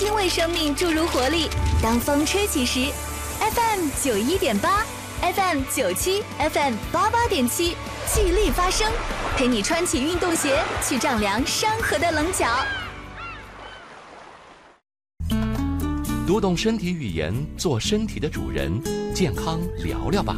听为生命注入活力。当风吹起时 ，FM 91.8，FM 97，FM 88.7，聚力发声，陪你穿起运动鞋，去丈量山河的棱角。 读懂身体语言，做身体的主人，健康聊聊吧。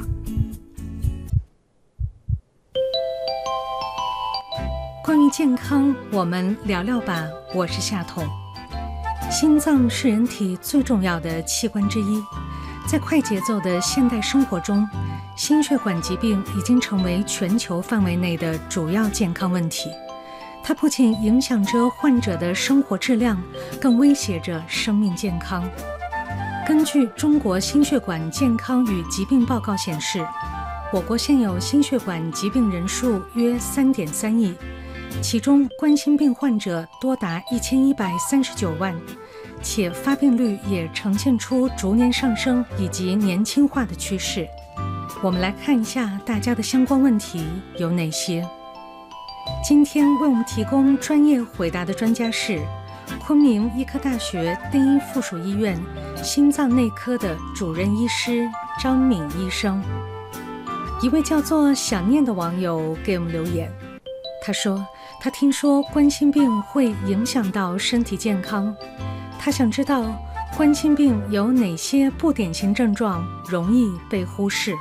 关于健康，我们聊聊吧。我是夏彤。心脏是人体最重要的器官之一，在快节奏的现代生活中，心血管疾病已经成为全球范围内的主要健康问题。它不仅影响着患者的生活质量，更威胁着生命健康。根据中国心血管健康与疾病报告显示，我国现有心血管疾病人数约 3.3 亿，其中冠心病患者多达1139万，且发病率也呈现出逐年上升以及年轻化的趋势。我们来看一下大家的相关问题有哪些。今天为我们提供专业回答的专家是昆明医科大学第一附属医院心脏内科的主任医师张敏医生。一位叫做想念的网友给我们留言，他说他听说冠心病会影响到身体健康，他想知道冠心病有哪些不典型症状容易被忽视。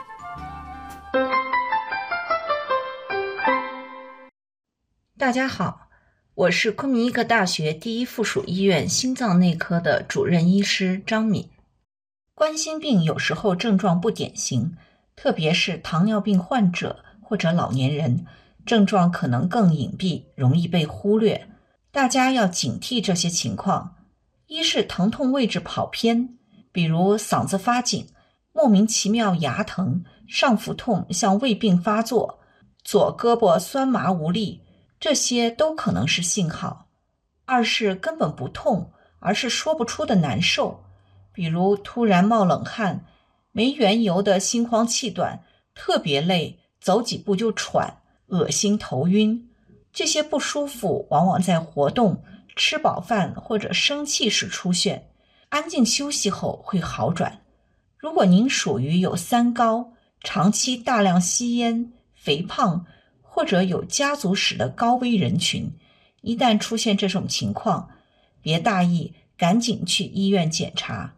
大家好，我是昆明医科大学第一附属医院心脏内科的主任医师张敏。冠心病有时候症状不典型，特别是糖尿病患者或者老年人，症状可能更隐蔽，容易被忽略。大家要警惕这些情况。一是疼痛位置跑偏，比如嗓子发紧，莫名其妙牙疼，上腹痛像胃病发作，左胳膊酸麻无力，这些都可能是信号。二是根本不痛，而是说不出的难受，比如突然冒冷汗，没缘由的心慌气短，特别累，走几步就喘，恶心头晕。这些不舒服往往在活动、吃饱饭或者生气时出现，安静休息后会好转。如果您属于有三高、长期大量吸烟、肥胖或者有家族史的高危人群，一旦出现这种情况，别大意，赶紧去医院检查。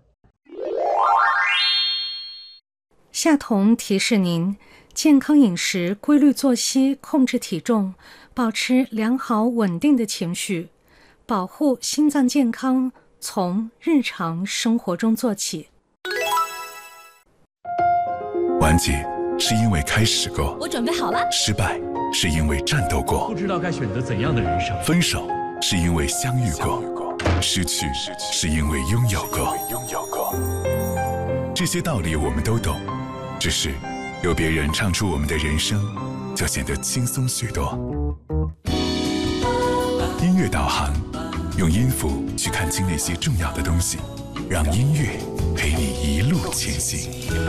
夏彤提示您，健康饮食、规律作息、控制体重，保持良好稳定的情绪，保护心脏健康，从日常生活中做起。 完结是因为开始过， 我准备好了。 失败是因为战斗过， 不知道该选择怎样的人生。 分手是因为相遇过，失去是因为拥有过。这些道理我们都懂，只是有别人唱出我们的人生，就显得轻松许多。音乐导航，用音符去看清那些重要的东西，让音乐陪你一路前行。